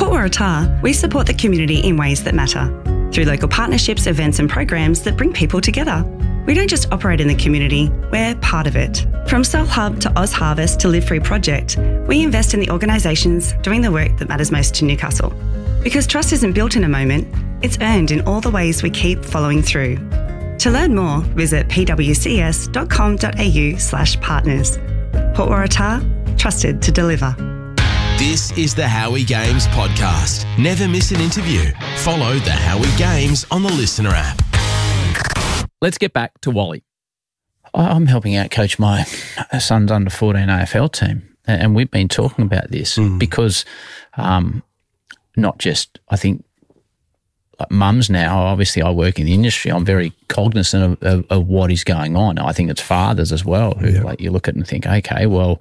Port Waratah, we support the community in ways that matter, through local partnerships, events and programs that bring people together. We don't just operate in the community, we're part of it. From Soul Hub to Oz Harvest to Live Free Project, we invest in the organisations doing the work that matters most to Newcastle. Because trust isn't built in a moment, it's earned in all the ways we keep following through. To learn more, visit pwcs.com.au/partners. Port Waratah, trusted to deliver. This is the Howie Games podcast. Never miss an interview. Follow the Howie Games on the Listener app. Let's get back to Wally. I'm helping out coach my son's under 14 AFL team, and we've been talking about this because not just, I think, like mums now, obviously I work in the industry, I'm very cognizant of what is going on. I think it's fathers as well who like you look at it and think, okay, well,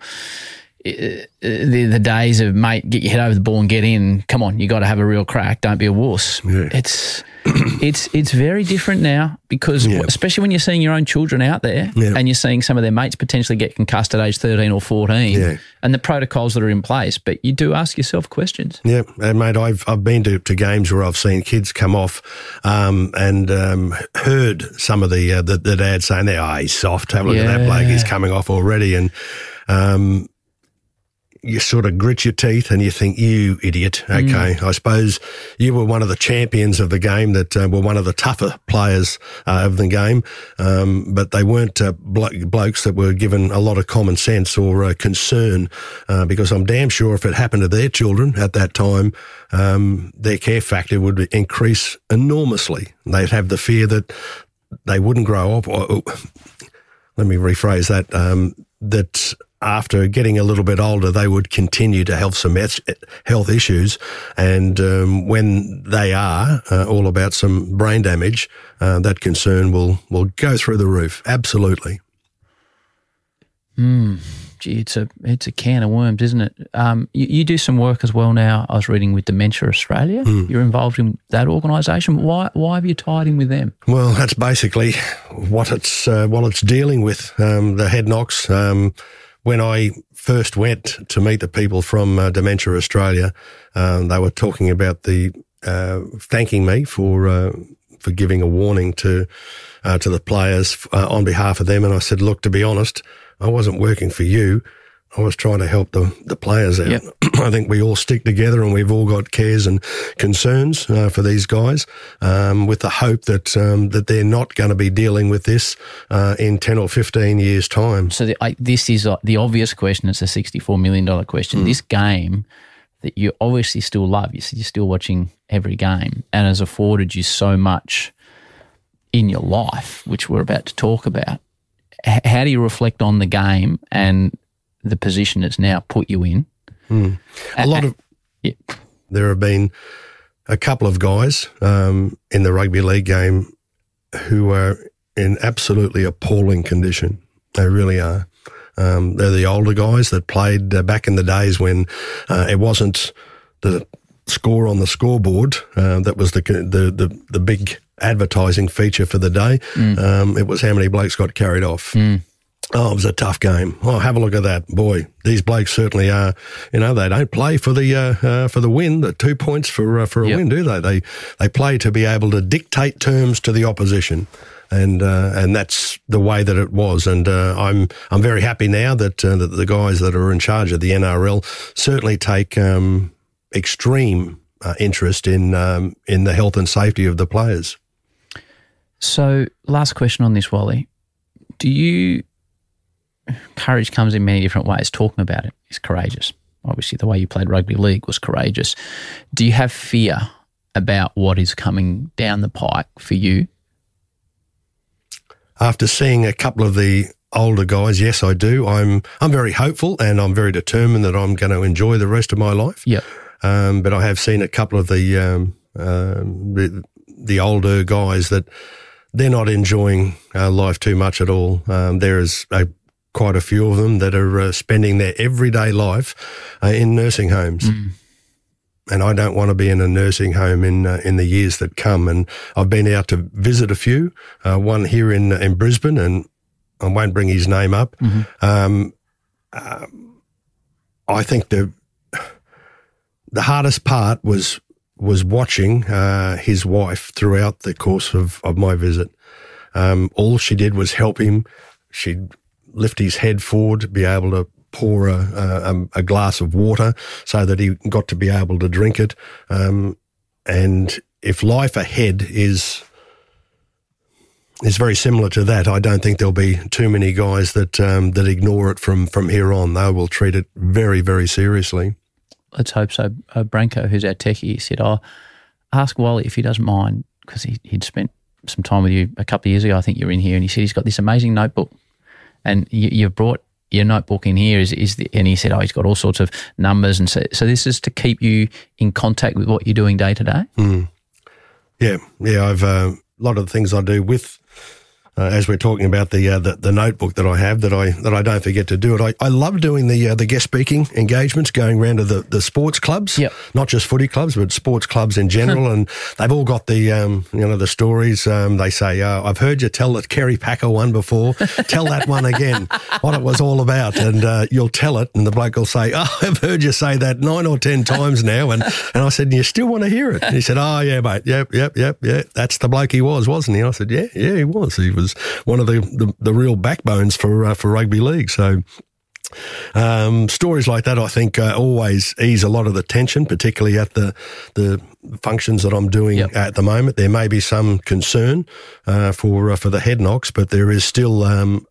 the days of, mate, get your head over the ball and get in, come on, you got to have a real crack, don't be a wuss. Yeah. It's very different now because especially when you're seeing your own children out there and you're seeing some of their mates potentially get concussed at age 13 or 14 and the protocols that are in place, but you do ask yourself questions. Yeah, and mate, I've been to games where I've seen kids come off and heard some of the dads saying, he's soft, have a look at that bloke, he's coming off already, and you sort of grit your teeth and you think, you idiot. Okay, I suppose you were one of the champions of the game that were one of the tougher players of the game, but they weren't blokes that were given a lot of common sense or concern because I'm damn sure if it happened to their children at that time, their care factor would increase enormously. They'd have the fear that they wouldn't grow up. Let me rephrase that, that after getting a little bit older, they would continue to have some health issues. And when they are all about some brain damage, that concern will go through the roof. Absolutely. Gee, it's a can of worms, isn't it? You do some work as well now. I was reading with Dementia Australia. You're involved in that organisation. Why have you tied in with them? Well, that's basically what it's dealing with. The head knocks. When I first went to meet the people from Dementia Australia, they were talking about thanking me for giving a warning to the players on behalf of them. And I said, look, to be honest, I wasn't working for you. I was trying to help the players out. Yep. I think we all stick together and we've all got cares and concerns for these guys with the hope that they're not going to be dealing with this in 10 or 15 years' time. So this is the obvious question. It's a $64 million question. This game that you obviously still love, you said you're still watching every game and has afforded you so much in your life, which we're about to talk about. How do you reflect on the game and the position it's now put you in? There have been a couple of guys in the rugby league game who are in absolutely appalling condition. They really are. They're the older guys that played back in the days when it wasn't the score on the scoreboard that was the big advertising feature for the day. It was how many blokes got carried off. Oh, it was a tough game. Oh, have a look at that. Boy, these blokes certainly are, they don't play for the win, the 2 points for a win, do they? They play to be able to dictate terms to the opposition. And that's the way that it was. And I'm very happy now that the guys that are in charge of the NRL certainly take extreme interest in the health and safety of the players. So, last question on this, Wally. Courage comes in many different ways. Talking about it is courageous. Obviously, the way you played rugby league was courageous. Do you have fear about what is coming down the pike for you? After seeing a couple of the older guys, yes, I do. I'm very hopeful and I'm very determined that I'm going to enjoy the rest of my life. Yep. But I have seen a couple of the older guys that they're not enjoying life too much at all. There is quite a few of them that are spending their everyday life in nursing homes. And I don't want to be in a nursing home in the years that come. And I've been out to visit a few, one here in Brisbane, and I won't bring his name up. I think the hardest part was watching his wife throughout the course of my visit. All she did was help him. She'd lift his head forward, be able to pour a glass of water so that he got to be able to drink it. And if life ahead is very similar to that, I don't think there'll be too many guys that ignore it from here on. They will treat it very, very seriously. Let's hope so. Branko, who's our techie, said, ask Wally if he doesn't mind, because he'd spent some time with you a couple of years ago. I think you're in here, and he said he's got this amazing notebook, and you've brought your notebook in here. And he said, he's got all sorts of numbers, and so this is to keep you in contact with what you're doing day to day? Yeah. I've a lot of the things I do with. As we're talking about the notebook that I have, that I don't forget to do it. I love doing the guest speaking engagements, going around to the sports clubs, not just footy clubs, but sports clubs in general, and they've all got the stories. They say, "I've heard you tell that Kerry Packer one before. Tell that one again, what it was all about." And you'll tell it, and the bloke will say, "I've heard you say that 9 or 10 times now." And I said, "You still want to hear it?" And he said, "Oh yeah, mate. Yep. That's the bloke he was, wasn't he?" And I said, "Yeah, he was. He was one of the real backbones for rugby league." So stories like that, I think, always ease a lot of the tension, particularly at the functions that I'm doing at the moment. There may be some concern for the head knocks, but there is still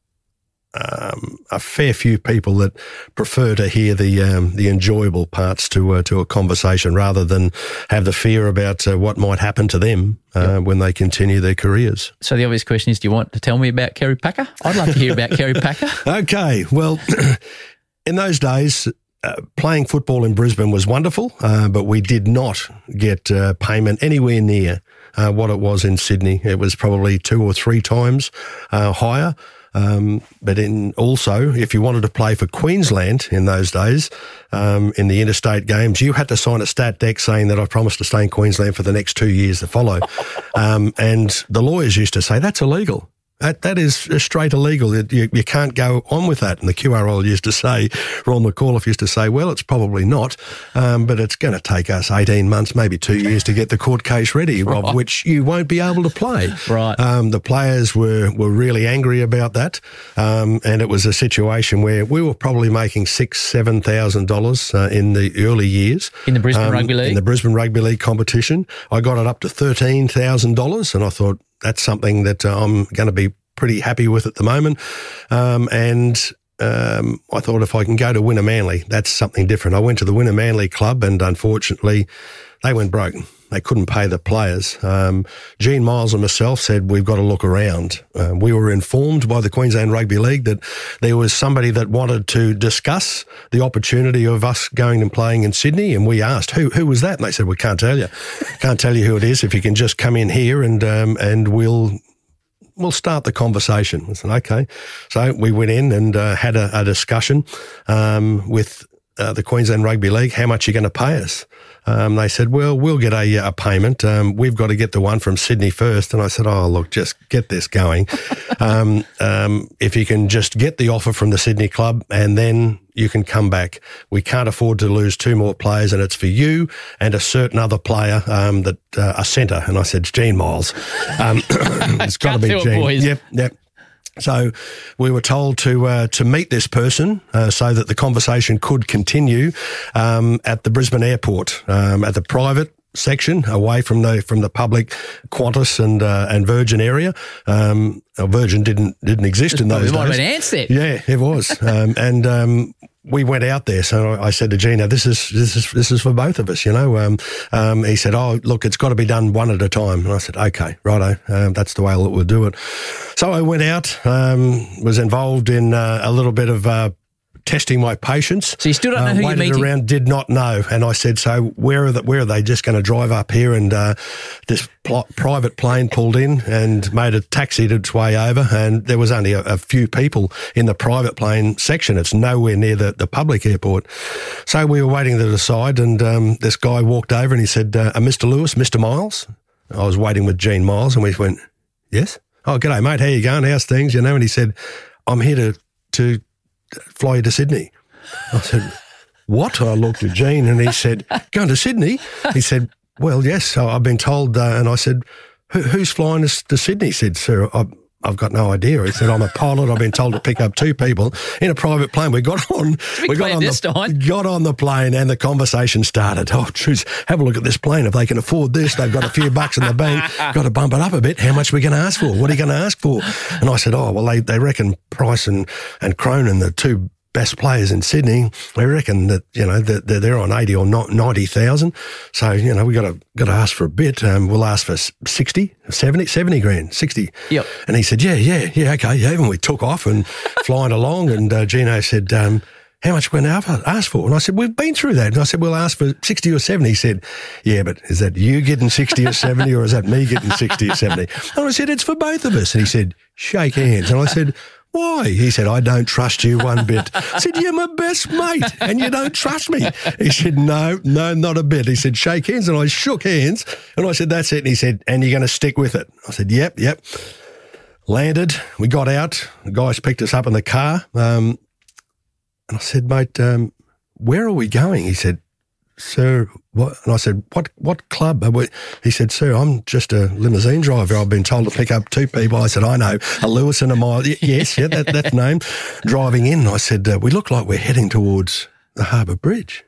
a fair few people that prefer to hear the enjoyable parts to a conversation, rather than have the fear about what might happen to them when they continue their careers. So the obvious question is, do you want to tell me about Kerry Packer? I'd love to hear about Kerry Packer. Okay, well, in those days, playing football in Brisbane was wonderful, but we did not get payment anywhere near what it was in Sydney. It was probably 2 or 3 times higher. But also, if you wanted to play for Queensland in those days, in the interstate games, you had to sign a stat deck saying that I promised to stay in Queensland for the next 2 years to follow. And the lawyers used to say, that's illegal. That is straight illegal. You can't go on with that. And the QRL used to say, Ron McAuliffe used to say, well, it's probably not, but it's going to take us 18 months, maybe 2 years to get the court case ready, right, of which you won't be able to play. Right. The players were really angry about that, and it was a situation where we were probably making $6,000-7,000 in the early years. In the Brisbane Rugby League? In the Brisbane Rugby League competition. I got it up to $13,000, and I thought, that's something that I'm going to be pretty happy with at the moment. I thought, if I can go to Winner Manly, that's something different. I went to the Winner Manly club, and unfortunately they went broke. They couldn't pay the players. Gene Miles and myself said, we've got to look around. We were informed by the Queensland Rugby League that there was somebody that wanted to discuss the opportunity of us going and playing in Sydney, and we asked, who was that? And they said, we can't tell you. Can't tell you who it is. If you can just come in here and we'll start the conversation. I said, okay. So we went in and had a discussion with the Queensland Rugby League. How much are you going to pay us? They said, well, we'll get a payment. We've got to get the one from Sydney first. And I said, look, just get this going. If you can just get the offer from the Sydney club, and then you can come back. We can't afford to lose 2 more players, and it's for you and a certain other player, a centre. And I said, it's Gene Miles. It's got to be Gene. Boys. Yep. So we were told to meet this person so that the conversation could continue at the Brisbane airport, at the private section, away from the public Qantas and Virgin area. Virgin didn't exist in those days. It might have been Ansett. Yeah, it was. And we went out there. So I said to Gina, this is for both of us, you know. He said, look, it's got to be done one at a time. And I said, okay, righto. That's the way we'll do it. So I went out, was involved in a little bit of testing my patience. So you still don't know who you're meeting? Around, did not know. And I said, so where are they just going to drive up here? And this private plane pulled in and made a taxi its way over. And there was only a few people in the private plane section. It's nowhere near the public airport. So we were waiting to decide. And this guy walked over and he said, Mr. Lewis, Mr. Miles. I was waiting with Gene Miles, and we went, yes? Oh, g'day, mate. How you going? How's things? You know, and he said, I'm here to fly you to Sydney. I said, what? I looked at Gene and he said, going to Sydney? He said, well, yes, so I've been told. And I said, who's flying us to Sydney? He said, sir, I've got no idea. He said, I'm a pilot. I've been told to pick up 2 people in a private plane. We got on the plane and the conversation started. Oh, truth, have a look at this plane. If they can afford this, they've got a few bucks in the bank, got to bump it up a bit. How much are we going to ask for? What are you going to ask for? And I said, oh, well, they reckon Price and Cronin, the 2 best players in Sydney, they reckon that, that they're on 80 or 90,000. So, we got to ask for a bit. We'll ask for 60, 70 grand, 60. Yep. And he said, yeah, okay, yeah. And we took off and flying along, and Gino said, how much we're going to ask for? And I said, we've been through that. And I said, we'll ask for 60 or 70. He said, yeah, but is that you getting 60 or 70, or is that me getting 60 or 70? And I said, it's for both of us. And he said, shake hands. And I said, why? He said, I don't trust you one bit. I said, you're my best mate and you don't trust me. He said, no, not a bit. He said, shake hands. And I shook hands and I said, that's it. And he said, and you're going to stick with it? I said, yep. Landed. We got out. The guys picked us up in the car. And I said, mate, where are we going? He said, sir, what? And I said, what club? He said, sir, I'm just a limousine driver. I've been told to pick up 2 people. I said, I know, a Lewis and a Miles. Yes, yeah, that name. Driving in, I said, we look like we're heading towards the Harbour Bridge.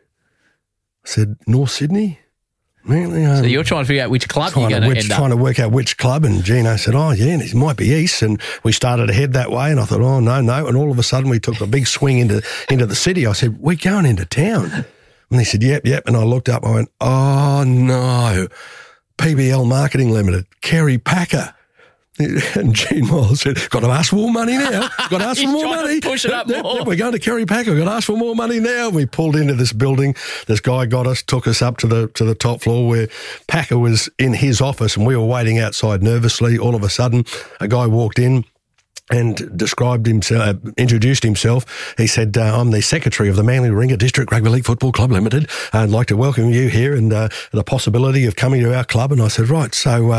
I said, North Sydney? Really? So you're trying to figure out which club you're going to end up. Trying to work out which club, and Gino said, oh, yeah, and it might be East, and we started to head that way, and I thought, oh, no, and all of a sudden we took a big swing into the city. I said, we're going into town. And he said, yep. And I looked up, I went, oh, no, PBL Marketing Limited, Kerry Packer. And Gene Miles said, got to ask for more money now. Got to ask for more money. Push it up more. We're going to Kerry Packer. Got to ask for more money now. We pulled into this building. This guy took us up to the top floor where Packer was in his office, and we were waiting outside nervously. All of a sudden, a guy walked in and introduced himself. He said, I'm the secretary of the Manly Warringah District Rugby League Football Club Limited. I'd like to welcome you here and the possibility of coming to our club. And I said, right, so,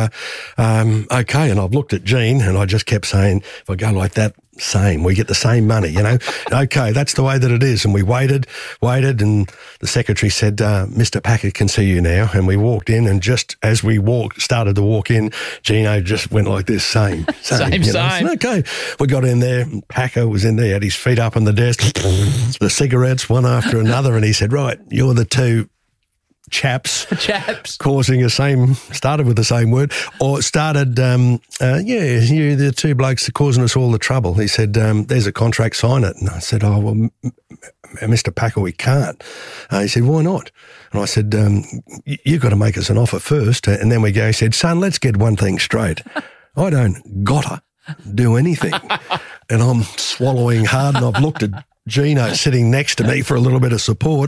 okay. And I've looked at Gene and I just kept saying, if I go like that, same. We get the same money, Okay, that's the way that it is. And we waited, and the secretary said, Mr. Packer can see you now. And we walked in, and just as we started to walk in, Gino just went like this, same. Okay, we got in there, and Packer was in there, had his feet up on the desk, the cigarettes, one after another, and he said, right, you're the 2 chaps started with the same word, or started, you're the 2 blokes causing us all the trouble. He said, there's a contract, sign it. And I said, oh, well, Mr. Packer, we can't. He said, why not? And I said, you've got to make us an offer first, and then we go. He said, son, let's get one thing straight. I don't gotta do anything. And I'm swallowing hard, and I've looked at Gino sitting next to me for a little bit of support,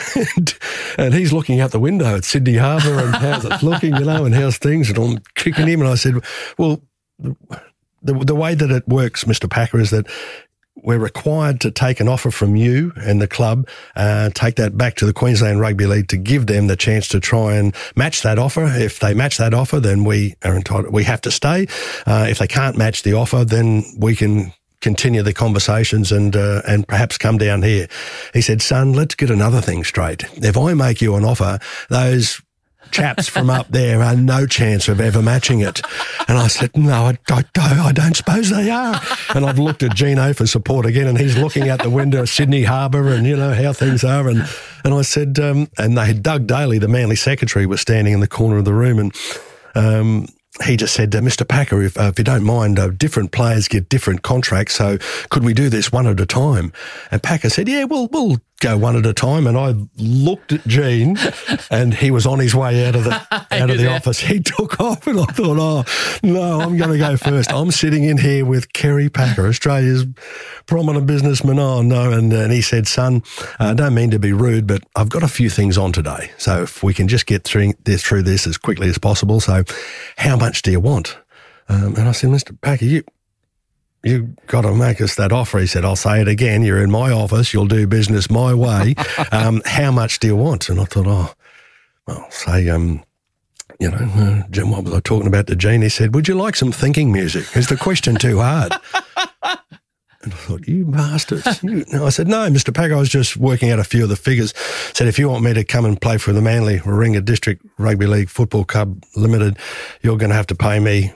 and he's looking out the window at Sydney Harbour and how's it looking, and how's things, and I'm kicking him. And I said, well, the way that it works, Mr. Packer, is that we're required to take an offer from you and the club, take that back to the Queensland Rugby League to give them the chance to try and match that offer. If they match that offer, then we are entitled. We have to stay. If they can't match the offer, then we can continue the conversations and perhaps come down here. He said, son, let's get another thing straight. If I make you an offer, those chaps from up there are no chance of ever matching it. And I said, no, I don't suppose they are. And I've looked at Gino for support again, and he's looking out the window of Sydney Harbour and, how things are. And I said, and they had Doug Daly, the Manly secretary, was standing in the corner of the room, and he just said, Mr. Packer, if you don't mind, different players get different contracts, so could we do this one at a time? And Packer said, yeah, we'll go one at a time. And I looked at Gene, and he was on his way out of the office. He took off, and I thought, oh, no, I'm going to go first. I'm sitting in here with Kerry Packer, Australia's prominent businessman. Oh, no. And he said, son, I don't mean to be rude, but I've got a few things on today. So if we can just get through this as quickly as possible. So how much do you want? And I said, Mr. Packer, you got to make us that offer. He said, I'll say it again. You're in my office. You'll do business my way. How much do you want? And I thought, say, Jim, what was I talking about to Gene? He said, would you like some thinking music? Is the question too hard? And I thought, you bastards. I said, no, Mr. Packer, I was just working out a few of the figures. Said, if you want me to come and play for the Manly Warringah District Rugby League Football Club Limited, you're going to have to pay me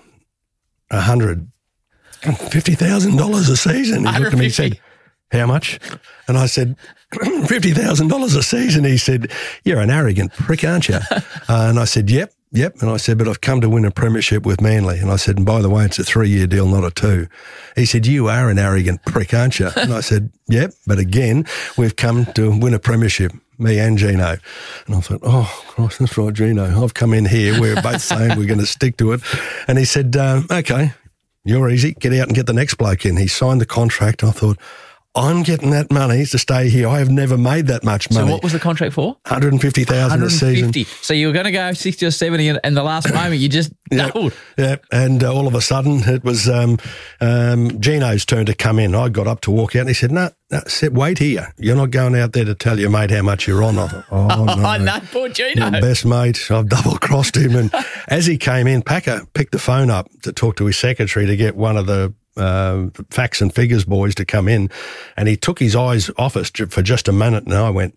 $150,000 a season. He looked at me and said, how much? And I said, $50,000 a season. He said, you're an arrogant prick, aren't you? And I said, yep. And I said, but I've come to win a premiership with Manly. And I said, and by the way, it's a 3-year deal, not a 2. He said, you are an arrogant prick, aren't you? And I said, yep, but again, we've come to win a premiership, me and Gino. And I thought, oh, Christ, that's right, Gino. I've come in here. We're both saying we're going to stick to it. And he said, okay, you're easy. Get out and get the next bloke in. He signed the contract. I thought, I'm getting that money to stay here. I have never made that much money. So what was the contract for? $150,000 a season. So you were going to go 60 or 70 and the last moment you just doubled. Yeah, and all of a sudden it was Gino's turn to come in. I got up to walk out and he said, no, wait here. You're not going out there to tell your mate how much you're on. I thought, oh, no. No, poor Gino. Your best mate. I've double-crossed him. And as he came in, Packer picked the phone up to talk to his secretary to get one of the facts and figures boys to come in, and he took his eyes off us for just a minute, and I went,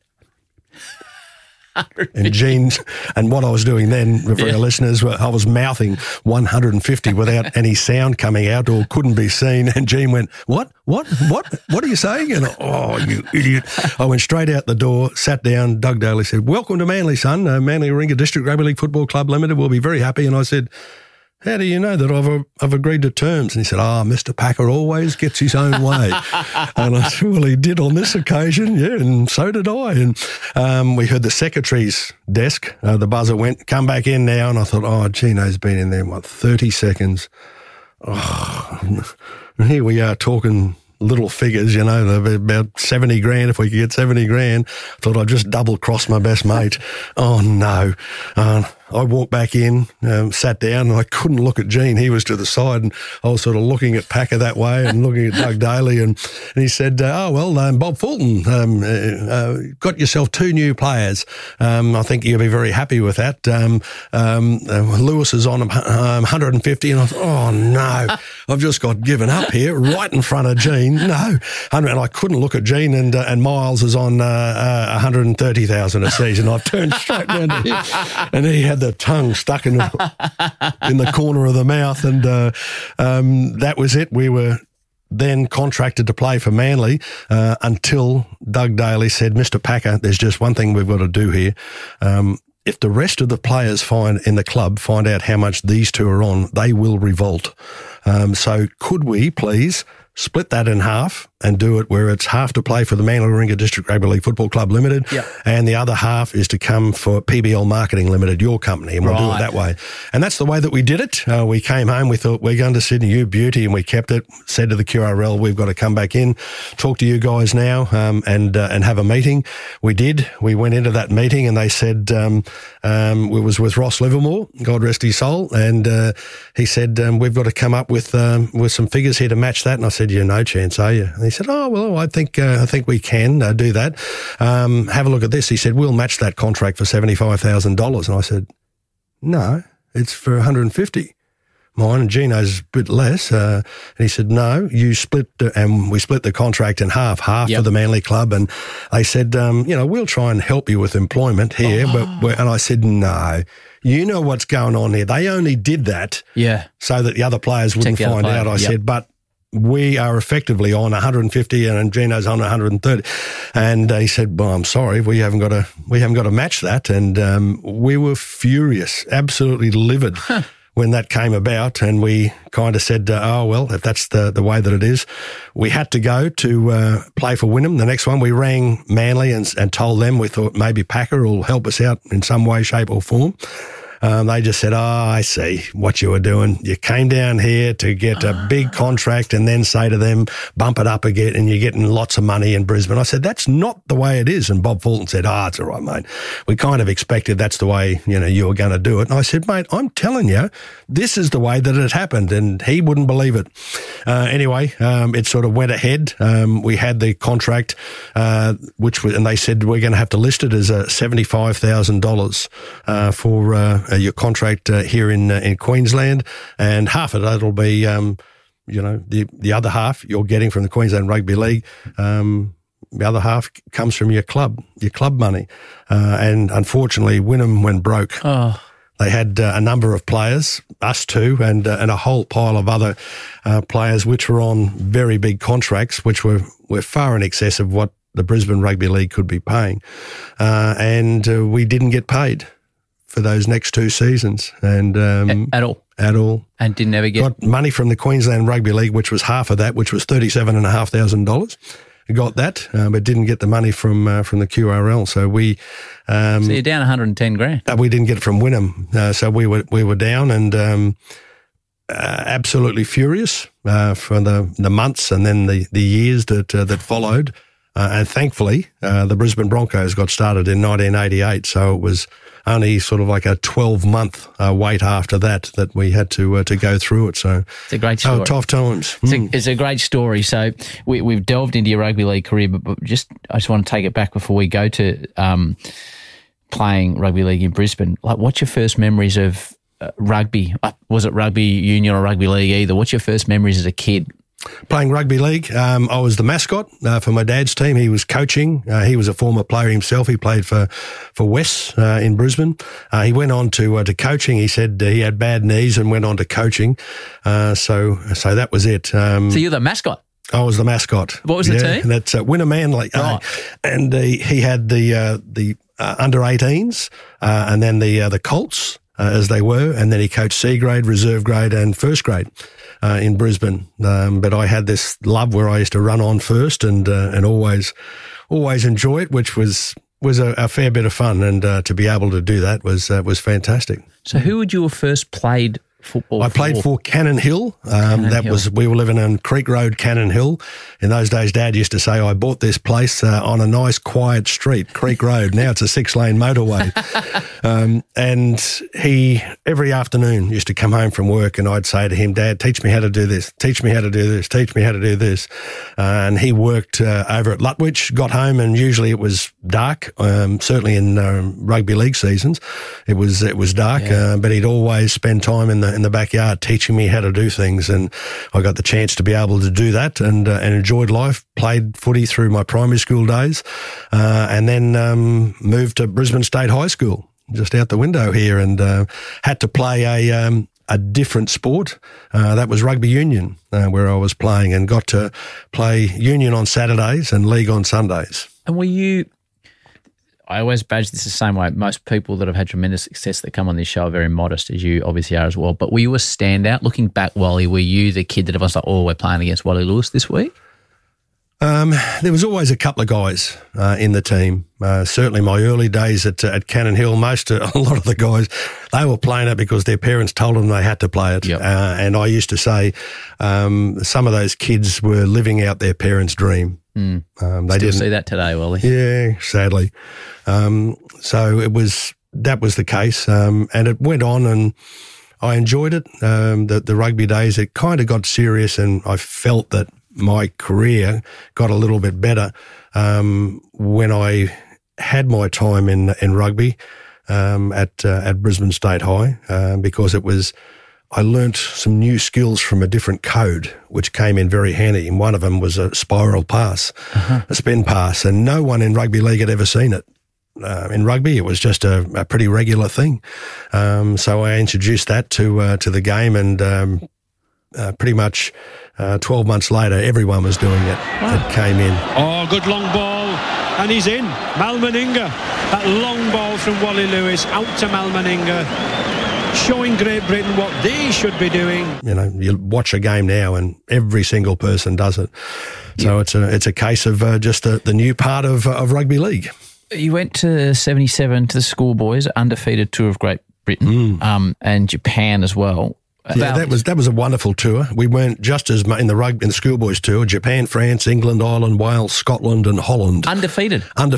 and Gene, and what I was doing then for our listeners, I was mouthing 150 without any sound coming out or couldn't be seen, and Gene went, what are you saying? And oh, you idiot. I went straight out the door, sat down. Doug Daly said, welcome to Manly, son. Manly Warringah District Rugby League Football Club Limited. We'll be very happy. And I said, how do you know that I've agreed to terms? And he said, Mr. Packer always gets his own way. And I said, well, he did on this occasion, yeah, and so did I. And we heard the secretary's desk, the buzzer went, come back in now. And I thought, Gino's been in there, 30 seconds. And here we are talking little figures, about 70 grand. If we could get 70 grand, thought I'd just double cross my best mate. Oh no. I walked back in, sat down, and I couldn't look at Gene. He was to the side, and I was sort of looking at Packer that way and looking at Doug Daly, and he said, Bob Fulton, got yourself 2 new players. I think you'll be very happy with that. Lewis is on 150, and I thought, oh no, I've just got given up here right in front of Gene. No. And I couldn't look at Gene, and Miles is on 130,000 a season. I've turned straight round to him, and he had the tongue stuck in the corner of the mouth, and that was it. We were then contracted to play for Manly until Doug Daly said, Mr. Packer, there's just one thing we've got to do here. If the rest of the players in the club find out how much these 2 are on, they will revolt. So could we please split that in half and do it where it's half to play for the Manly Warringah District Rugby League Football Club Limited, and the other half is to come for PBL Marketing Limited, your company, and we'll do it that way. And that's the way that we did it. We came home, we thought, we're going to Sydney, you beauty, and we kept it, said to the QRL, we've got to come back in, talk to you guys now, and have a meeting. We did. We went into that meeting, and they said, we was with Ross Livermore, God rest his soul, and he said, we've got to come up with some figures here to match that. And I said, you no chance, are you? And he said, I think we can do that. Have a look at this. He said, we'll match that contract for $75,000. And I said, no, it's for 150. Mine and Gino's a bit less. And he said, no, you split, and we split the contract in half for the Manly Club. And they said, we'll try and help you with employment here. And I said, no, you know what's going on here. They only did that so that the other players wouldn't find out. I said, but we are effectively on 150 and Gino's on 130. And he said, well, I'm sorry, we haven't got to match that. And we were furious, absolutely livid when that came about. And we kind of said, if that's the way that it is, we had to go to play for Wynnum. The next one, we rang Manly and told them we thought maybe Packer will help us out in some way, shape or form. They just said, I see what you were doing. You came down here to get a big contract and then say to them, bump it up again and you're getting lots of money in Brisbane. I said, that's not the way it is. And Bob Fulton said, it's all right, mate. We kind of expected that's the way, you were going to do it. And I said, mate, I'm telling you, this is the way that it happened. And he wouldn't believe it. Anyway, it sort of went ahead. We had the contract, and they said, we're going to have to list it as $75,000 for your contract here in Queensland, and half of that'll be the other half you're getting from the Queensland Rugby League. The other half comes from your club money. And unfortunately, Wynnum went broke. Oh. They had a number of players, us too, and a whole pile of other players which were on very big contracts, which were far in excess of what the Brisbane Rugby League could be paying. And we didn't get paid for those next 2 seasons. And At all? At all. And didn't ever get... Got money from the Queensland Rugby League, which was half of that, which was $37,500. Got that, but didn't get the money from the QRL. So we... so you're down 110 grand. We didn't get it from Wynnum. So we were down and absolutely furious for the months and then the years that followed. And thankfully, the Brisbane Broncos got started in 1988. So it was only sort of like a 12-month wait after that we had to go through it. So it's a great story. Tough times. It's a great story. So we've delved into your rugby league career, but I just want to take it back before we go to playing rugby league in Brisbane. Like, what's your first memories of rugby? Was it rugby union or rugby league either? What's your first memories as a kid? Playing rugby league, I was the mascot for my dad's team. He was coaching. He was a former player himself. He played for West in Brisbane. He went on to coaching. He said he had bad knees and went on to coaching. So that was it. So you're the mascot? I was the mascot. What was the team? That's Winner Manly. Right. And he had the under 18s and then the Colts. As they were, and then he coached C grade, reserve grade, and first grade in Brisbane. But I had this love where I used to run on first and always enjoy it, which was a fair bit of fun. And to be able to do that was fantastic. So, who would you have first played football I played for Cannon Hill. We were living on Creek Road, Cannon Hill. In those days, Dad used to say, I bought this place on a nice, quiet street, Creek Road. Now it's a 6-lane motorway. And he, every afternoon, used to come home from work and I'd say to him, Dad, teach me how to do this, teach me how to do this, teach me how to do this. And he worked over at Lutwyche, got home, and usually it was dark, certainly in rugby league seasons. It was dark, but he'd always spend time in the backyard teaching me how to do things, and I got the chance to be able to do that and enjoyed life. Played footy through my primary school days, and then moved to Brisbane State High School, just out the window here, and had to play a different sport. That was rugby union, where I was playing, and got to play union on Saturdays and league on Sundays. And were you... I always badge this the same way. Most people that have had tremendous success that come on this show are very modest, as you obviously are as well. But were you a standout? Looking back, Wally, were you the kid that everyone's like, oh, we're playing against Wally Lewis this week? There was always a couple of guys in the team. Certainly my early days at Cannon Hill, a lot of the guys, they were playing it because their parents told them they had to play it. Yep. And I used to say some of those kids were living out their parents' dream. They didn't see that today, Wally. Yeah, sadly. So that was the case, and it went on, and I enjoyed it. The rugby days, it kind of got serious, and I felt that my career got a little bit better when I had my time in rugby at Brisbane State High, because I learnt some new skills from a different code, which came in very handy. And one of them was a spiral pass, a spin pass, and no one in rugby league had ever seen it. In rugby, it was just a pretty regular thing. So I introduced that to the game, and pretty much 12 months later, everyone was doing it. Wow. It came in. Oh, good long ball, and he's in. Mal Meninga. That long ball from Wally Lewis out to Mal Meninga, showing Great Britain what they should be doing. You know, you watch a game now and every single person does it. So it's a case of just the new part of rugby league. You went to 77 to the schoolboys, undefeated tour of Great Britain, and Japan as well. Yeah, that was a wonderful tour. We weren't just as in the schoolboys tour. Japan, France, England, Ireland, Wales, Scotland, and Holland. Undefeated.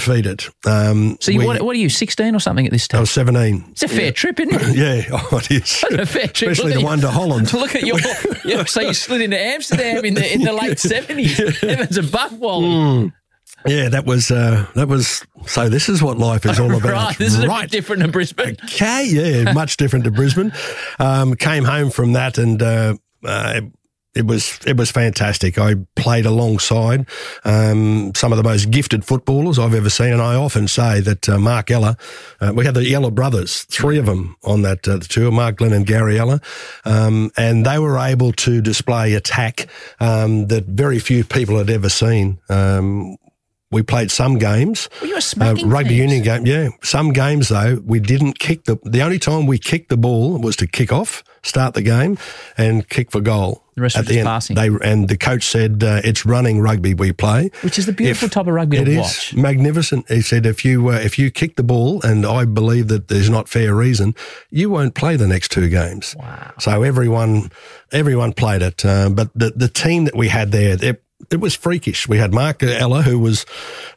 So what are you, 16 or something at this time? I was 17. It's a fair trip, isn't it? Yeah, it is. It's a fair trip, especially the one to Holland. Look at so you slid into Amsterdam in the late 70s. Evans above Wally. Yeah, that was. So this is what life is all about. Right, this is a bit different to Brisbane. Okay, yeah, much different to Brisbane. Came home from that, and it was fantastic. I played alongside some of the most gifted footballers I've ever seen, and I often say that Mark Ella, we had the Ella brothers, 3 of them on that tour, Mark Glenn and Gary Ella, and they were able to display attack that very few people had ever seen. We played some games, rugby union game. Yeah, some games though we didn't kick the only time we kicked the ball was to kick off, start the game, and kick for goal. The rest was passing. And the coach said it's running rugby we play, which is the beautiful type of rugby to watch. It is magnificent. He said if you kick the ball, and I believe that there's not fair reason, you won't play the next 2 games. Wow! So everyone played it, but the team that we had there. It was freakish. We had Mark Ella, who was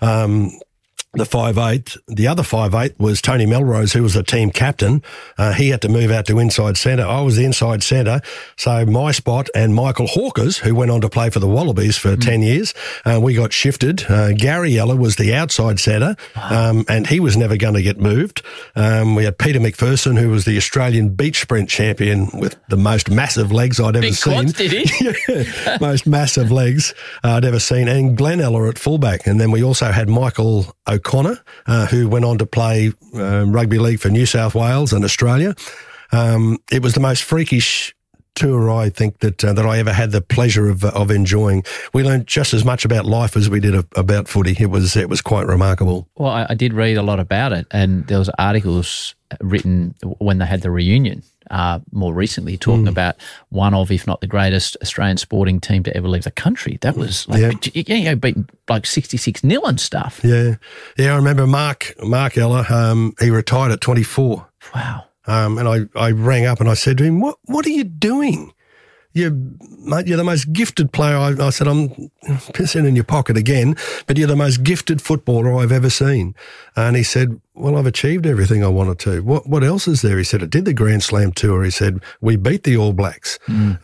the 5'8". The other 5'8" was Tony Melrose, who was the team captain. He had to move out to inside centre. I was the inside centre. So my spot and Michael Hawkers, who went on to play for the Wallabies for 10 years, we got shifted. Gary Ella was the outside centre, and he was never going to get moved. We had Peter McPherson, who was the Australian beach sprint champion with the most massive legs I'd ever seen. Quads, did he? Yeah, most massive legs I'd ever seen. And Glenn Ella at fullback. And then we also had Michael O'Connor, who went on to play rugby league for New South Wales and Australia. It was the most freakish tour, I think, that I ever had the pleasure of enjoying. We learned just as much about life as we did about footy. It was quite remarkable. Well, I did read a lot about it, and there was articles written when they had the reunion more recently talking about one of, if not the greatest Australian sporting team to ever leave the country. That was beaten like 66-0 and stuff. Yeah. I remember Mark Ella, he retired at 24. Wow. And I rang up and I said to him, what are you doing? You're the most gifted player. I said, I'm pissing in your pocket again, but you're the most gifted footballer I've ever seen. And he said, well, I've achieved everything I wanted to. What else is there? He said, I did the Grand Slam tour. He said, we beat the All Blacks.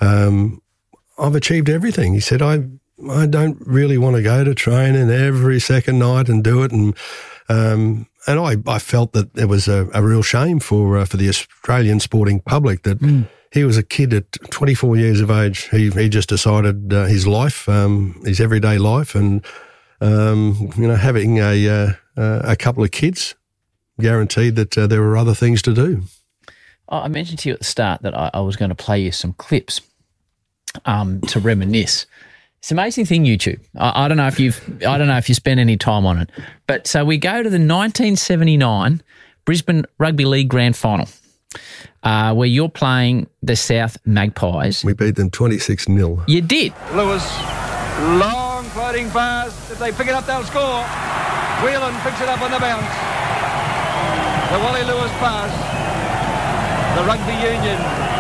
I've achieved everything. He said, I don't really want to go to training every second night and do it. And I felt that it was a real shame for the Australian sporting public that he was a kid at 24 years of age. He just decided his life, his everyday life, and having a couple of kids guaranteed that there were other things to do. I mentioned to you at the start that I was going to play you some clips to reminisce. It's an amazing thing, YouTube. I don't know if you spent any time on it, but so we go to the 1979 Brisbane Rugby League Grand Final, where you're playing the South Magpies. We beat them 26-0. You did. Lewis, long floating pass. If they pick it up, they'll score. Whelan picks it up on the bounce. The Wally Lewis pass. The Rugby Union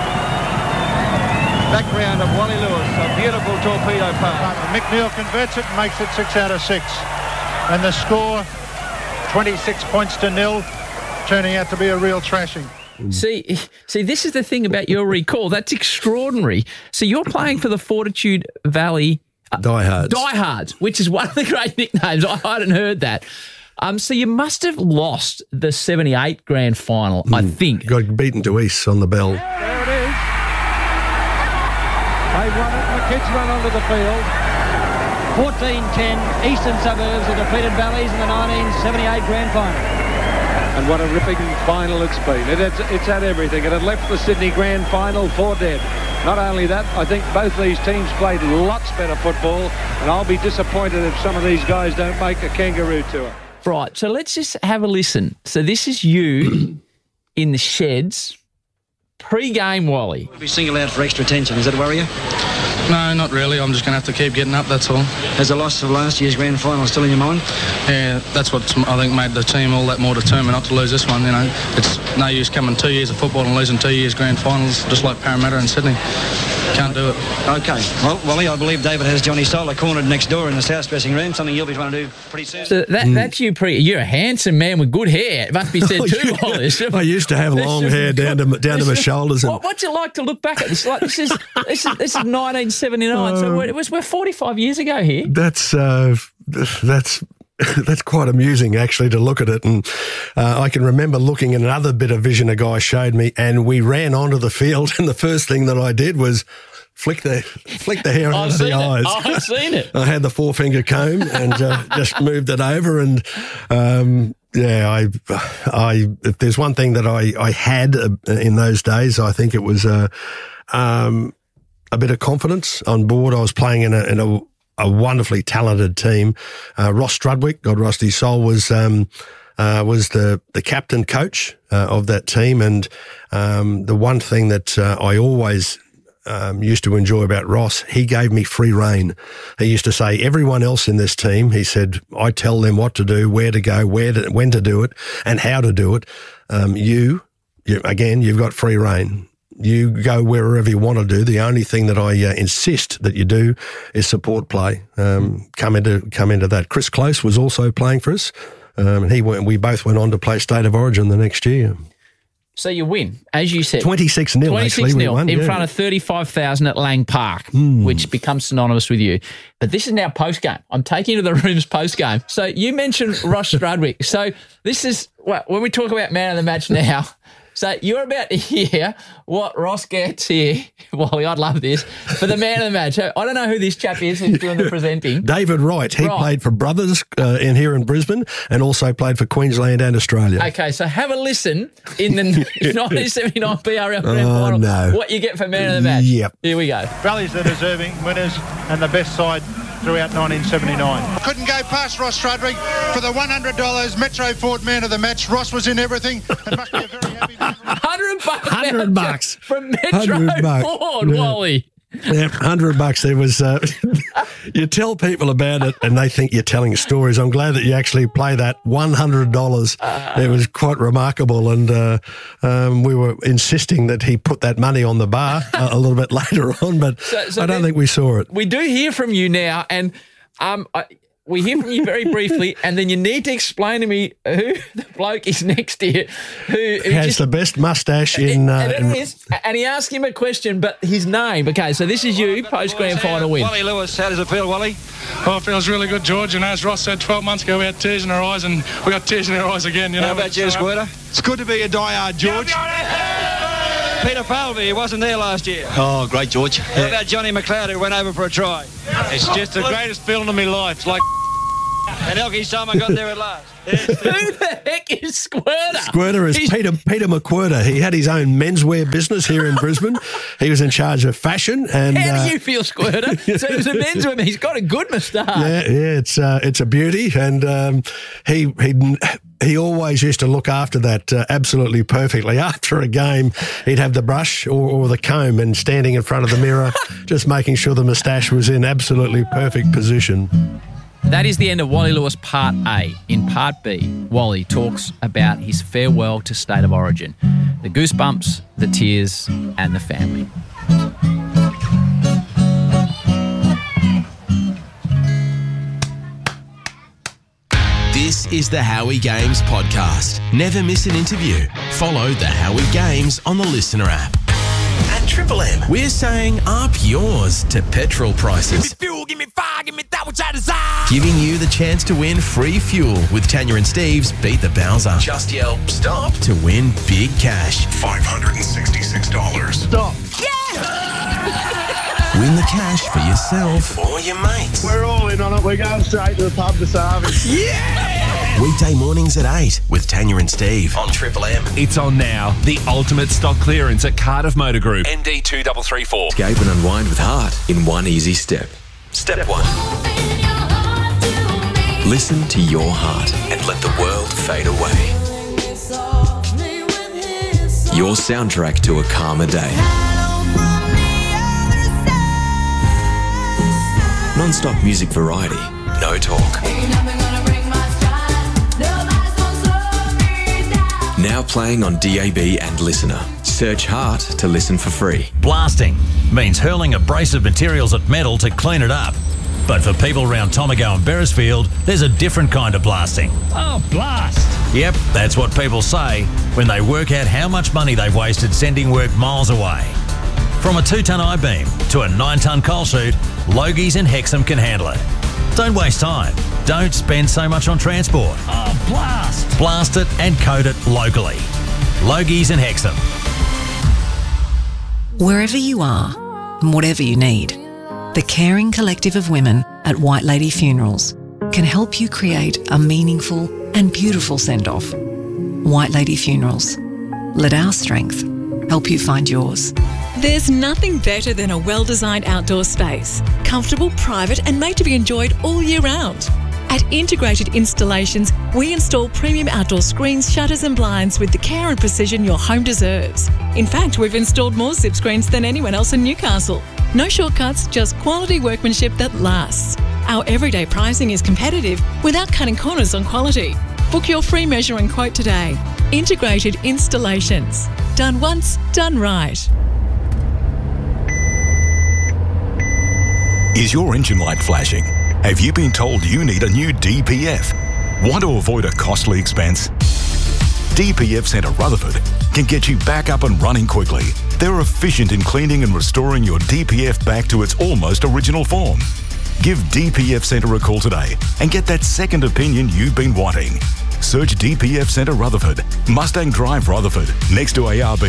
background of Wally Lewis, a beautiful torpedo pass. Mick Neal converts it and makes it 6 out of 6. And the score, 26 points to 0, turning out to be a real trashing. See, this is the thing about your recall. That's extraordinary. So you're playing for the Fortitude Valley Diehards, which is one of the great nicknames. I hadn't heard that. So you must have lost the 78 grand final, I think. Got beaten to East on the bell. There it is. They run it, and the kids run onto the field. 14-10, Eastern Suburbs have defeated Valleys in the 1978 grand final. And what a ripping final it's been. It's had everything. It had left the Sydney grand final for dead. Not only that, I think both these teams played lots better football, and I'll be disappointed if some of these guys don't make a kangaroo tour. Right, so let's just have a listen. So this is you in the sheds, pre-game, Wally. We'll be singled out for extra attention. Does that worry you? No, not really. I'm just going to have to keep getting up, that's all. Has the loss of last year's grand final still in your mind? Yeah, that's what I think made the team all that more determined not to lose this one. You know, it's no use coming 2 years of football and losing 2 years grand finals, just like Parramatta and Sydney. Can't do it. Okay. Well, Wally, I believe David has Johnny Solar cornered next door in the south dressing room, something you'll be trying to do pretty soon. So that's you you're a handsome man with good hair. It must be said too, Wally. I used to have long hair down to my shoulders. And what's it like to look back at this? Like this is 1979. So we're 45 years ago here. That's quite amusing, actually, to look at it. And I can remember looking at another bit of vision a guy showed me, and we ran onto the field, and the first thing that I did was flick the hair out of the eyes. I've seen it. I had the 4-finger comb and just moved it over. And I if there's one thing that I had in those days, I think it was a bit of confidence on board. I was playing in a wonderfully talented team. Ross Strudwick, God rest his soul, was the captain coach of that team. And the one thing that I always used to enjoy about Ross, he gave me free rein. He used to say, everyone else in this team, he said, I tell them what to do, where to go, when to do it, and how to do it. You've got free rein. You go wherever you want to do. The only thing that I insist that you do is support play. Come into that. Chris Close was also playing for us. We both went on to play State of Origin the next year. So you win, as you said. 26-0, 26-0 in front of 35,000 at Lang Park, which becomes synonymous with you. But this is now post-game. I'm taking you to the rooms post-game. So you mentioned Ross Strudwick. So this is, when we talk about man of the match now, so you're about to hear what Ross gets here. Wally, I'd love this. For the man of the match. I don't know who this chap is who's doing the presenting. David Wright. He played for Brothers here in Brisbane and also played for Queensland and Australia. Okay, so have a listen in the 1979 BRL Grand Final. No. What you get for man of the match. Yep. Here we go. Valley's the deserving winners and the best side throughout 1979. Couldn't go past Ross Strudwick for the $100 Metro Ford man of the match. Ross was in everything and must be a very happy man. $100 from Metro Ford, Wally. Yeah, $100. There was, you tell people about it and they think you're telling stories. I'm glad that you actually play that $100. It was quite remarkable. And we were insisting that he put that money on the bar a little bit later on, but so I don't think we saw it. We do hear from you now, and we hear from you very briefly, and then you need to explain to me who the bloke is next to you who has the best mustache in. And he asked him a question, but his name. Okay, so this is you, post-grand final win. Wally Lewis, how does it feel, Wally? Oh, it feels really good, George. And as Ross said 12 months ago, we had tears in our eyes, and we got tears in our eyes again. How about you, Squirter? It's good to be a diehard, George. Peter Falvey, he wasn't there last year. Oh, great, George. How about Johnny McLeod, who went over for a try? It's just the greatest feeling of my life. It's like... And Elkie Simon got there at last. Who the heck is Squirter? Squirter is Peter McWhirter. He had his own menswear business here in Brisbane. He was in charge of fashion. And how do you feel, Squirter? So he was a menswear. He's got a good moustache. Yeah, it's a beauty. And he always used to look after that absolutely perfectly. After a game, he'd have the brush or the comb and standing in front of the mirror, just making sure the moustache was in absolutely perfect position. That is the end of Wally Lewis Part A. In Part B, Wally talks about his farewell to State of Origin, the goosebumps, the tears, and the family. This is the Howie Games podcast. Never miss an interview. Follow the Howie Games on the Listener app. At Triple M, we're saying up yours to petrol prices. Give me fuel, give me fire, give me that which I desire. Giving you the chance to win free fuel with Tanya and Steve's Beat the Bowser. Just yell, stop, to win big cash. $566. Stop. Win the cash for yourself or your mates. We're all in on it. We're going straight to the pub this afternoon. Yeah! Weekday mornings at 8 with Tanya and Steve on Triple M. It's on now. The ultimate stock clearance at Cardiff Motor Group. ND 2334. Escape and unwind with heart in one easy step. Step 1. Listen to your heart and let the world fade away. Your soundtrack to a calmer day. Non-stop music variety, no talk. Now playing on DAB and Listener. Search Heart to listen for free. Blasting means hurling abrasive materials at metal to clean it up. But for people around Tomago and Beresfield, there's a different kind of blasting. Oh, blast! Yep, that's what people say when they work out how much money they've wasted sending work miles away. From a 2-ton I-beam to a 9-ton coal chute, Logies and Hexham can handle it. Don't waste time. Don't spend so much on transport. Oh, blast! Blast it and coat it locally. Logies and Hexham. Wherever you are, and whatever you need. The caring collective of women at White Lady Funerals can help you create a meaningful and beautiful send-off. White Lady Funerals. Let our strength help you find yours. There's nothing better than a well-designed outdoor space. Comfortable, private and made to be enjoyed all year round. At Integrated Installations, we install premium outdoor screens, shutters and blinds with the care and precision your home deserves. In fact, we've installed more zip screens than anyone else in Newcastle. No shortcuts, just quality workmanship that lasts. Our everyday pricing is competitive without cutting corners on quality. Book your free measure and quote today. Integrated Installations. Done once, done right. Is your engine light flashing? Have you been told you need a new DPF? Want to avoid a costly expense? DPF Centre Rutherford can get you back up and running quickly. They're efficient in cleaning and restoring your DPF back to its almost original form. Give DPF Centre a call today and get that second opinion you've been wanting. Search DPF Centre Rutherford, Mustang Drive Rutherford, next to ARB.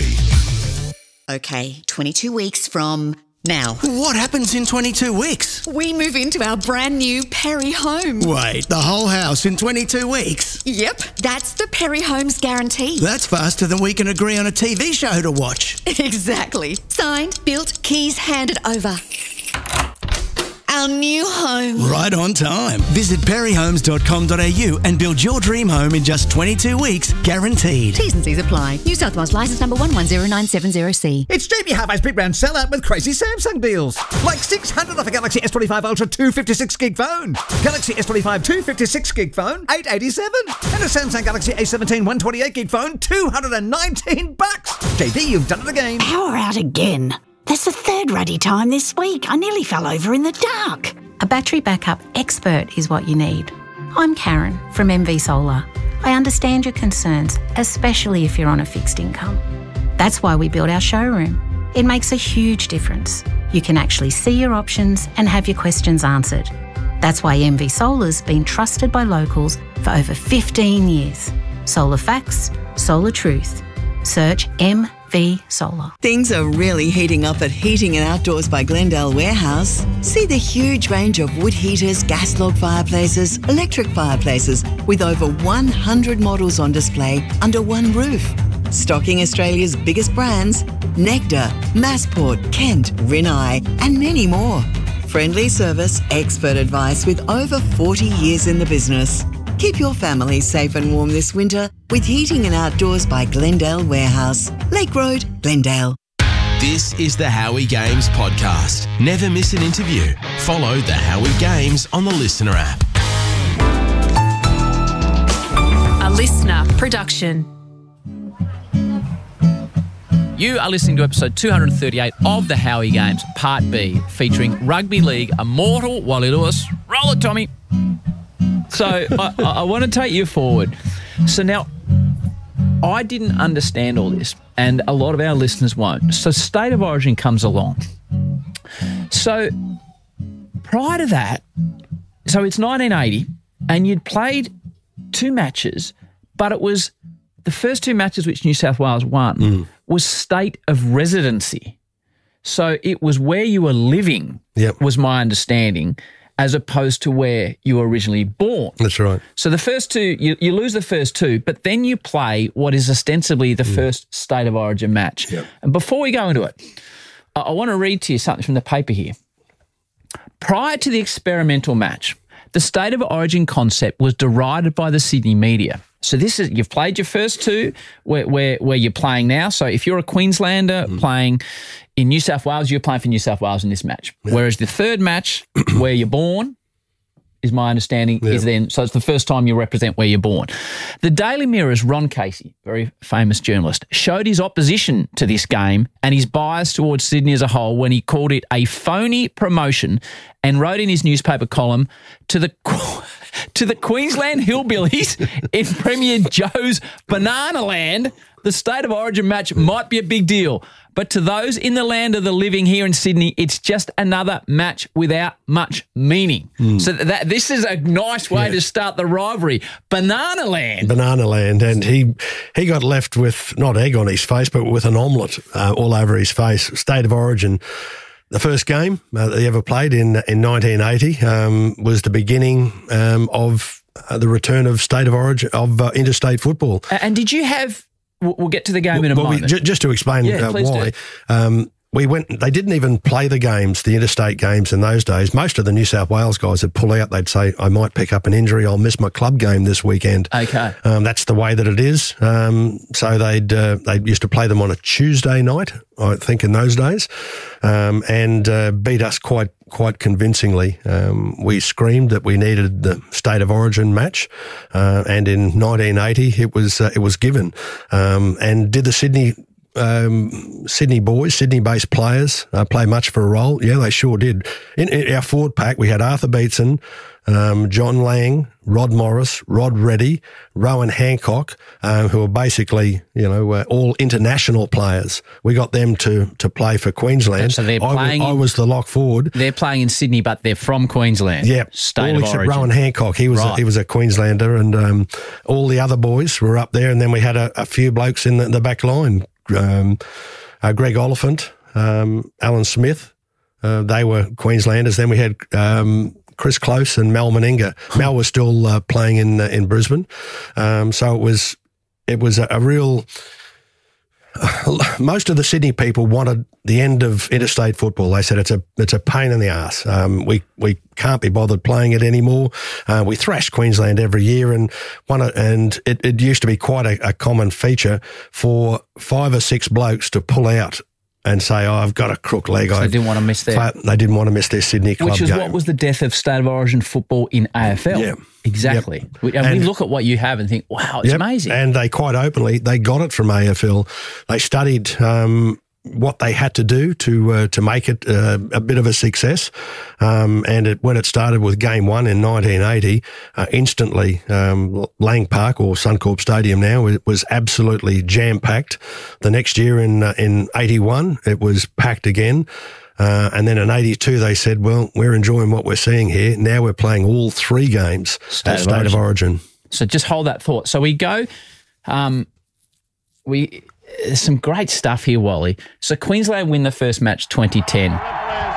Okay, 22 weeks from now. What happens in 22 weeks? We move into our brand new Perry home. Wait, the whole house in 22 weeks? Yep, that's the Perry Homes guarantee. That's faster than we can agree on a TV show to watch. Exactly. Signed, built, keys handed over. Our new home. Right on time. Visit perryhomes.com.au and build your dream home in just 22 weeks, guaranteed. T's and C's apply. New South Wales licence number 110970C. It's JB Hi-Fi's Big Round Sellout with crazy Samsung deals. Like $600 off a Galaxy S25 Ultra 256 gig phone. Galaxy S25 256 gig phone, $887. And a Samsung Galaxy A17 128 gig phone, $219. JB, you've done it again. Power out again. That's the third ruddy time this week. I nearly fell over in the dark. A battery backup expert is what you need. I'm Karen from MV Solar. I understand your concerns, especially if you're on a fixed income. That's why we built our showroom. It makes a huge difference. You can actually see your options and have your questions answered. That's why MV Solar's been trusted by locals for over 15 years. Solar facts, solar truth. Search MV Solar. Things are really heating up at Heating and Outdoors by Glendale Warehouse. See the huge range of wood heaters, gas log fireplaces, electric fireplaces, with over 100 models on display under one roof. Stocking Australia's biggest brands, Nectar, Massport, Kent, Rinnai, and many more. Friendly service, expert advice with over 40 years in the business. Keep your family safe and warm this winter with Heating and Outdoors by Glendale Warehouse. Lake Road, Glendale. This is the Howie Games podcast. Never miss an interview. Follow the Howie Games on the Listener app. A listener production. You are listening to episode 238 of the Howie Games, Part B, featuring Rugby League immortal Wally Lewis. Roll it, Tommy. So I want to take you forward. So now, I didn't understand all this, and a lot of our listeners won't. So State of Origin comes along. So prior to that, so it's 1980, and you'd played 2 matches, but it was the first 2 matches which New South Wales won was state of residency. So it was where you were living, was my understanding, as opposed to where you were originally born. That's right. So the first 2, you lose the first 2, but then you play what is ostensibly the first State of Origin match. Yep. And before we go into it, I want to read to you something from the paper here. Prior to the experimental match, the State of Origin concept was derided by the Sydney media. So this is, you've played your first 2 where you're playing now. So if you're a Queenslander playing in New South Wales, you're playing for New South Wales in this match. Yeah. Whereas the third match where you're born, is my understanding, is then, so it's the first time you represent where you're born. The Daily Mirror's Ron Casey, very famous journalist, showed his opposition to this game and his bias towards Sydney as a whole when he called it a phony promotion and wrote in his newspaper column, to the Queensland hillbillies in Premier Joe's Banana Land, the State of Origin match might be a big deal. But to those in the land of the living here in Sydney, it's just another match without much meaning. So this is a nice way to start the rivalry. Banana Land. Banana Land. And he got left with not egg on his face, but with an omelette all over his face. State of Origin. The first game that they ever played in 1980 was the beginning of the return of state of origin of interstate football. And did you have? We'll get to the game in a moment. Just to explain why. We went. They didn't even play the games, the interstate games in those days. Most of the New South Wales guys would pull out. They'd say, "I might pick up an injury. I'll miss my club game this weekend." Okay, that's the way that it is. So they used to play them on a Tuesday night, I think, in those days, and beat us quite convincingly. We screamed that we needed the state of origin match, and in 1980 it was given. And did the Sydney boys, Sydney-based players, play much for a role? Yeah, they sure did. In our forward pack, we had Arthur Beetson, John Lang, Rod Morris, Rod Reddy, Rowan Hancock, who are basically, all international players. We got them to play for Queensland. So they're playing. I was the lock forward. They're playing in Sydney, but they're from Queensland. Yeah, state of origin. Rowan Hancock, he was a Queenslander, and all the other boys were up there. And then we had a few blokes in the back line. Greg Oliphant, Alan Smith, they were Queenslanders. Then we had Chris Close and Mal Meninga. Mal was still playing in Brisbane, so it was a real. Most of the Sydney people wanted the end of interstate football. They said it's a pain in the arse. We can't be bothered playing it anymore. We thrashed Queensland every year, and it used to be quite a common feature for 5 or 6 blokes to pull out and say, I've got a crook leg. So they didn't want to miss their... They didn't want to miss their Sydney club Which is game. what was the death of state of origin football in AFL. Yeah. Exactly. Yep. And we look at what you have and think, wow, it's amazing. And they quite openly, they got it from AFL. They studied what they had to do to make it a bit of a success. And when it started with Game 1 in 1980, instantly Lang Park, or Suncorp Stadium now, it was absolutely jam-packed. The next year in 81, it was packed again. And then in 82, they said, well, we're enjoying what we're seeing here. Now we're playing all 3 games at State of Origin. So just hold that thought. So we go, there's some great stuff here, Wally. So Queensland win the first match 2010. Edie's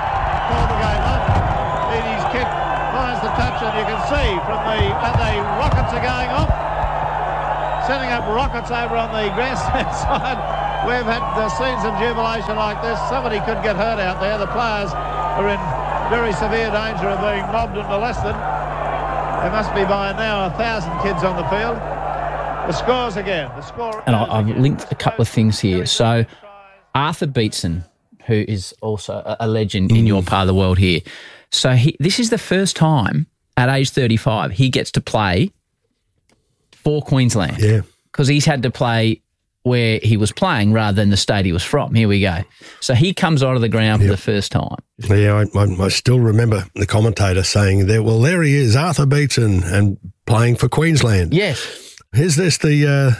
kick finds the touch, and you can see when the rockets are going off, setting up rockets over on the grandstand side. We've had scenes of jubilation like this. Somebody could get hurt out there. The players are in very severe danger of being mobbed and molested. There must be by now 1,000 kids on the field. The scores again. The score. And I've linked a couple of things here. So Arthur Beetson, who is also a legend in your part of the world here. So this is the first time at age 35 he gets to play for Queensland. Yeah. Because he's had to play where he was playing rather than the state he was from. Here we go. So he comes onto the ground for the first time. Yeah, I still remember the commentator saying, there he is, Arthur Beetson, and playing for Queensland. Yes. Is this the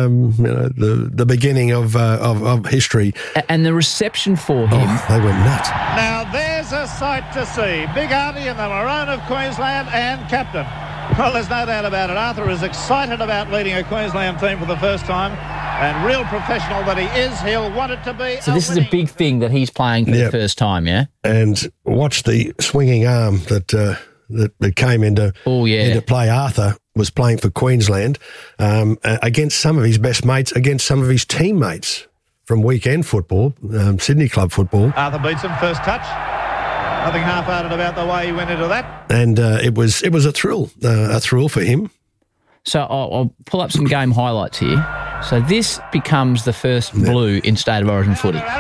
beginning of history? And the reception for him. Oh, they went nuts. Now there's a sight to see. Big Artie in the maroon of Queensland and captain. Well, there's no doubt about it. Arthur is excited about leading a Queensland team for the first time, and real professional that he is, he'll want it to be. So this is a big thing that he's playing for the first time, yeah? And watch the swinging arm that came into play. Arthur was playing for Queensland against some of his best mates, against some of his teammates from weekend football, Sydney club football. Arthur beats him, first touch. Nothing half-hearted about the way he went into that. And it was a thrill for him. So I'll pull up some game highlights here. So this becomes the first blue in State of Origin footy. The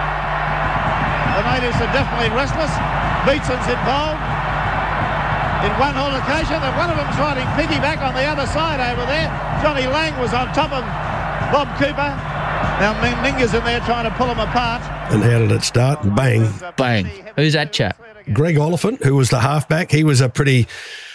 natives are definitely restless. Beetson's involved. In one whole occasion, and one of them's riding piggyback on the other side over there. Johnny Lang was on top of Bob Cooper. Now Meninga's in there trying to pull them apart. And how did it start? Bang. Bang. Who's that chap? Greg Oliphant, who was the halfback. He was a pretty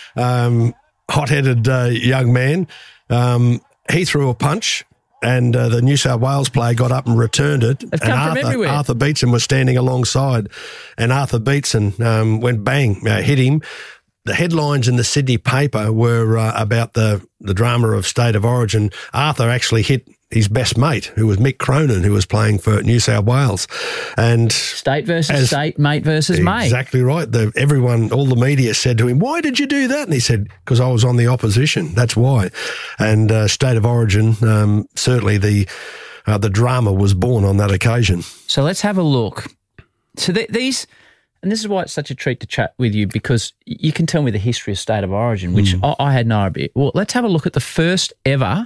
hot-headed young man. He threw a punch, and the New South Wales player got up and returned it. They've come from everywhere. Arthur Beetson was standing alongside, and Arthur Beetson went bang, hit him. The headlines in the Sydney paper were about the drama of State of Origin. Arthur actually hit his best mate, who was Mick Cronin, who was playing for New South Wales. And state versus state, mate versus mate. Exactly right. Everyone, all the media said to him, "Why did you do that?" And he said, "Because I was on the opposition. That's why." And State of Origin, certainly the drama was born on that occasion. So let's have a look. So these, and this is why it's such a treat to chat with you, because you can tell me the history of State of Origin, which I had no idea. Well, let's have a look at the first ever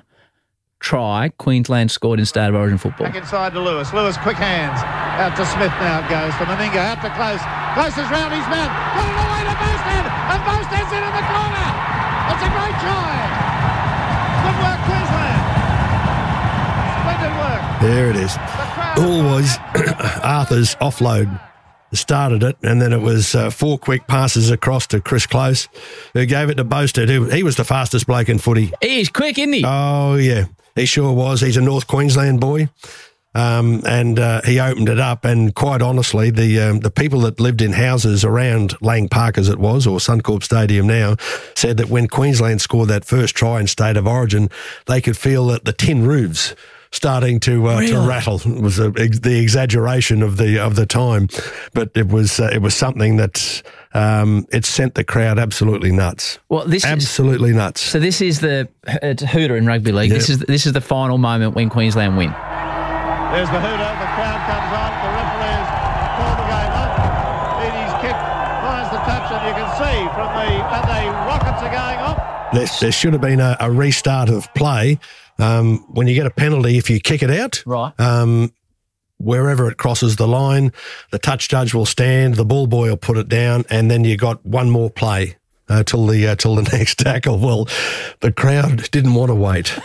try Queensland scored in State of Origin football. Back inside to Lewis. Lewis, quick hands. Out to Smith now it goes. To Meninga, out to Close. Close is round his man. Got it away to Bostad. And Bostad's in the corner. It's a great try. Good work, Queensland. Splendid work. There it is. All was Arthur's offload started it, and then it was 4 quick passes across to Chris Close, who gave it to Bostad. He was the fastest bloke in footy. He's quick, isn't he? Oh, yeah. He sure was. He's a North Queensland boy. And he opened it up, and quite honestly, the people that lived in houses around Lang Park, as it was, or Suncorp Stadium now, said that when Queensland scored that first try in State of Origin, they could feel that the tin roofs starting to rattle. It was the exaggeration of the time, but it was something that it sent the crowd absolutely nuts. Well, absolutely nuts. So this is it's a hooter in rugby league. Yep. This is the final moment when Queensland win. There's the hooter. The crowd comes on. The referee's called the game off. Edie's kick finds the touch, and you can see from the rockets are going off. There should have been a restart of play. When you get a penalty, if you kick it out, right, wherever it crosses the line, the touch judge will stand, the ball boy will put it down, and then you got one more play till the next tackle. Well, the crowd didn't want to wait.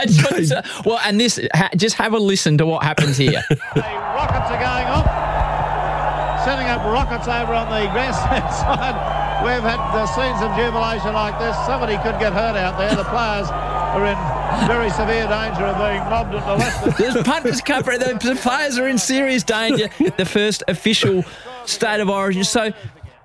Well, and this, just have a listen to what happens here. The rockets are going off, setting up rockets over on the grandstand side. We've had scenes of jubilation like this. Somebody could get hurt out there. The players are in very severe danger of being mobbed and molested. There's punters cover. The players are in serious danger. The first official State of Origin. So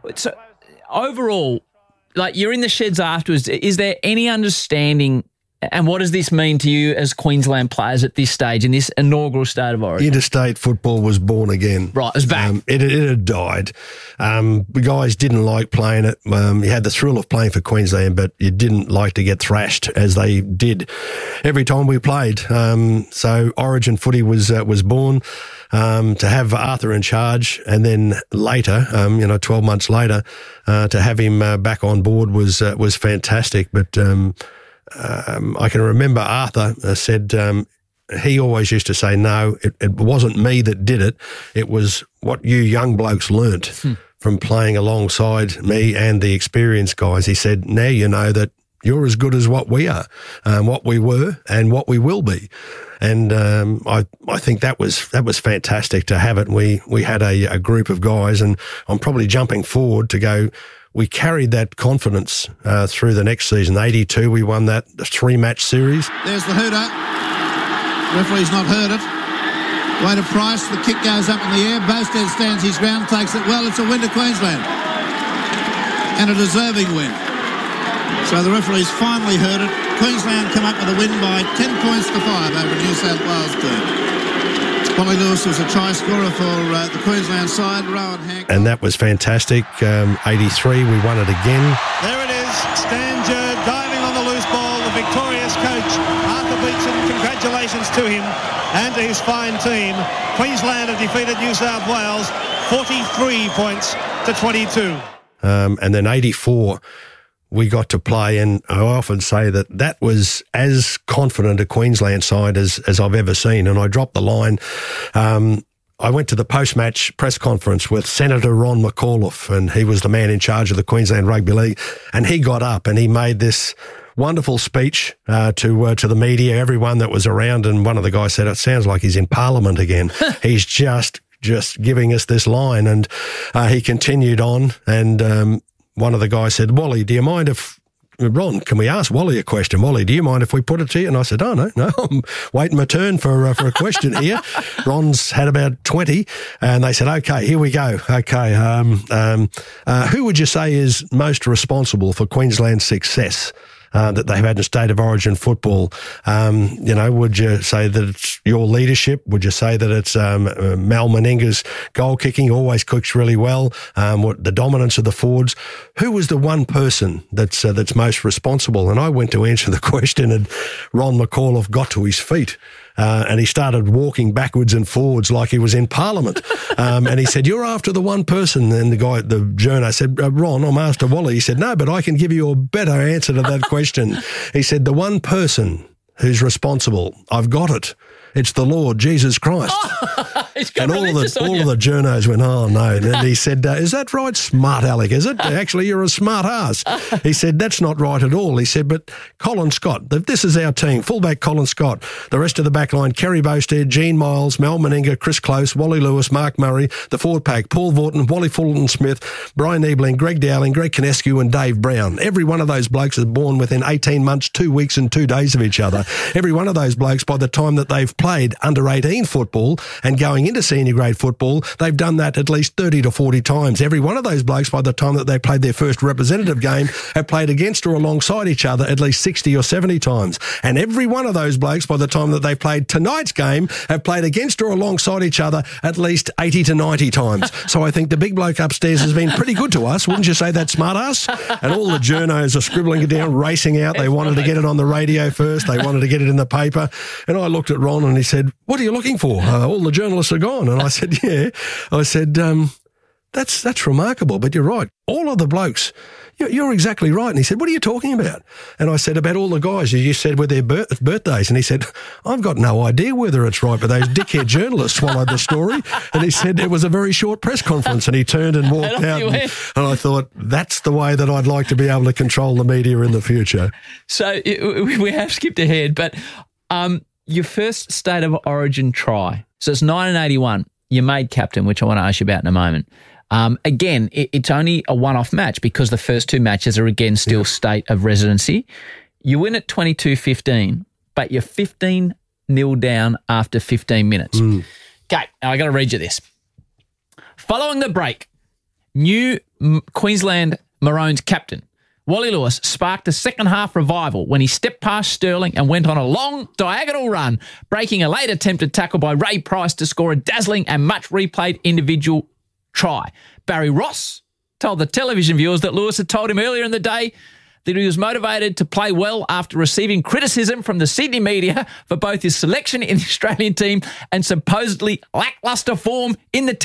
overall, like, you're in the sheds afterwards. Is there any understanding, and what does this mean to you as Queensland players at this stage in this inaugural State of Origin? Interstate football was born again. Right, it's back. It had died. The guys didn't like playing it. You had the thrill of playing for Queensland, but you didn't like to get thrashed as they did every time we played. So Origin footy was born. To have Arthur in charge, and then later, 12 months later, to have him back on board was fantastic. But I can remember Arthur said he always used to say, "No, it wasn't me that did it. It was what you young blokes learnt from playing alongside me and the experienced guys." He said, "Now you know that you're as good as what we are, what we were, and what we will be." And I think that was fantastic to have it. We had a group of guys, and I'm probably jumping forward to go. We carried that confidence through the next season. 82, we won that 3-match series. There's the hooter. Referee's not heard it. Way to Price. The kick goes up in the air. Bostad stands his ground, takes it well. It's a win to Queensland. And a deserving win. So the referee's finally heard it. Queensland come up with a win by 10 points to 5 over New South Wales team. Wally Lewis was a try scorer for the Queensland side. Rowan Hank. And that was fantastic. 83, we won it again. There it is. Stanger diving on the loose ball. The victorious coach, Arthur Beetson. Congratulations to him and to his fine team. Queensland have defeated New South Wales 43 points to 22. And then 84, we got to play, and I often say that was as confident a Queensland side as I've ever seen. And I dropped the line. I went to the post-match press conference with Senator Ron McAuliffe, and he was the man in charge of the Queensland Rugby League. And he got up and he made this wonderful speech to the media, everyone that was around. And one of the guys said, "It sounds like he's in Parliament again." He's just giving us this line. And he continued on, and one of the guys said, "Wally, do you mind if, Ron, can we ask Wally a question? Wally, do you mind if we put it to you?" And I said, "Oh, no, I'm waiting my turn for a question here." Ron's had about 20, and they said, "Okay, here we go. Okay, who would you say is most responsible for Queensland's success that they've had in State of Origin football. Would you say that it's your leadership? Would you say that it's Mal Meninga's goal kicking, always cooks really well, the dominance of the forwards? Who was the one person that's most responsible? And I went to answer the question, and Ron McAuliffe got to his feet. And he started walking backwards and forwards like he was in Parliament. And he said, "You're after the one person." And the journo said, "Ron, I'm after Wally." He said, "No, but I can give you a better answer to that question." He said, "The one person who's responsible, I've got it. It's the Lord Jesus Christ." And all of the journos went, "Oh, no." And he said, "Is that right, smart Alec, is it? Actually, you're a smart ass." He said, "That's not right at all." He said, "But Colin Scott, this is our team. Fullback Colin Scott, the rest of the back line, Kerry Bowstead, Gene Miles, Mal Meninga, Chris Close, Wally Lewis, Mark Murray, the forward pack, Paul Vaughton, Wally Fulton-Smith, Brian Niebling, Greg Dowling, Greg Kinescu and Dave Brown. Every one of those blokes is born within 18 months, 2 weeks and 2 days of each other. Every one of those blokes, by the time that they've played under 18 football and going into senior grade football, they've done that at least 30 to 40 times. Every one of those blokes, by the time that they played their first representative game, have played against or alongside each other at least 60 or 70 times. And every one of those blokes, by the time that they played tonight's game, have played against or alongside each other at least 80 to 90 times. So I think the big bloke upstairs has been pretty good to us. Wouldn't you say that, smart ass? And all the journos are scribbling it down, racing out. They wanted to get it on the radio first. They wanted to get it in the paper. And I looked at Ron and he said, "What are you looking for? All the journalists are gone." And I said, "Yeah." I said, that's remarkable, but you're right. All of the blokes, you're exactly right." And he said, "What are you talking about?" And I said, "About all the guys you said with their birthdays." And he said, "I've got no idea whether it's right, but those dickhead journalists swallowed the story." And he said, "It was a very short press conference." And he turned and walked out. And I thought, that's the way that I'd like to be able to control the media in the future. So we have skipped ahead, but your first State of Origin try, so it's 1981. You made captain, which I want to ask you about in a moment. Again, it's only a one-off match because the first two matches are again still state of residency. You win at 22-15, but you're 15-0 down after 15 minutes. Okay, now I got to read you this. Following the break, new Queensland Maroons captain Wally Lewis sparked a second-half revival when he stepped past Sterling and went on a long diagonal run, breaking a late attempted tackle by Ray Price to score a dazzling and much-replayed individual try. Barry Ross told the television viewers that Lewis had told him earlier in the day that he was motivated to play well after receiving criticism from the Sydney media for both his selection in the Australian team and supposedly lacklustre form in the